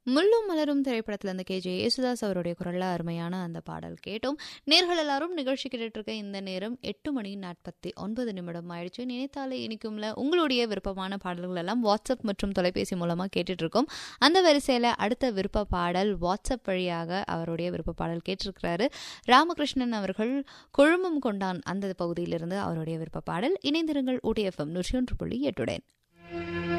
முள்ளும் மலரும் திரைப்படத்தில் இந்த கேஜே யேசுதாஸ் அவருடைய குரல்ல அருமையான அந்த பாடல் கேட்டோம். நேர்கள் எல்லாரும் நிகழ்ச்சி கேட்டுட்டு இருக்க இந்த நேரம் 8:49 ஆயிடுச்சு. நினைத்தாலே இனிக்கும்ல உங்களுடைய விருப்பமான பாடல்கள் எல்லாம் வாட்ஸ்அப் மற்றும் தொலைபேசி மூலமா கேட்டுட்டு இருக்கோம். அந்த வரிசையில அடுத்த விருப்ப பாடல் வாட்ஸ்அப் வழியாக அவருடைய விருப்ப பாடல் கேட்டிருக்கிறாரு ராமகிருஷ்ணன் அவர்கள். கொழும்பும் கொண்டான் அந்த பகுதியிலிருந்து அவருடைய விருப்ப பாடல். இணைந்திருங்கள் ஊட்டி FM 101.8.